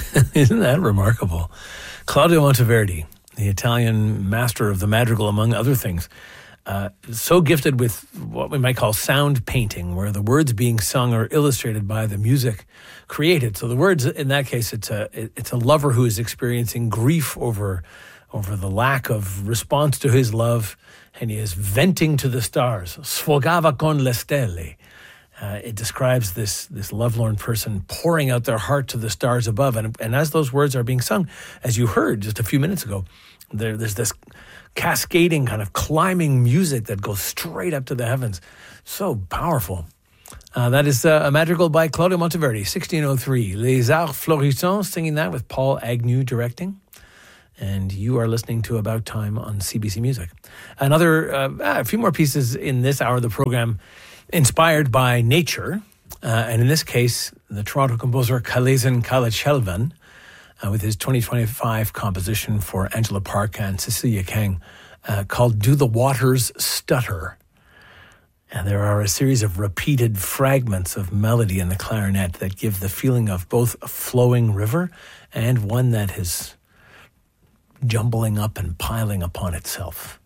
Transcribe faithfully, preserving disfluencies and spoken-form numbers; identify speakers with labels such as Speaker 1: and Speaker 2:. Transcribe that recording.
Speaker 1: Isn't that remarkable? Claudio Monteverdi, the Italian master of the madrigal, among other things, uh, so gifted with what we might call sound painting, where the words being sung are illustrated by the music created. So the words, in that case, it's a it's a lover who is experiencing grief over over the lack of response to his love, and he is venting to the stars. Sfogava con le stelle. Uh, it describes this this lovelorn person pouring out their heart to the stars above. And, and as those words are being sung, as you heard just a few minutes ago, there, there's this cascading kind of climbing music that goes straight up to the heavens. So powerful. Uh, that is uh, a madrigal by Claudio Monteverdi, sixteen oh three. Les Arts Florissants, singing that with Paul Agnew directing. And you are listening to About Time on C B C Music. Another, uh, a few more pieces in this hour of the program inspired by nature, uh, and in this case, the Toronto composer Kalezen Kalachelvan, uh, with his twenty twenty-five composition for Angela Park and Cecilia Kang, uh, called Do the Waters Stutter? And there are a series of repeated fragments of melody in the clarinet that give the feeling of both a flowing river and one that is jumbling up and piling upon itself.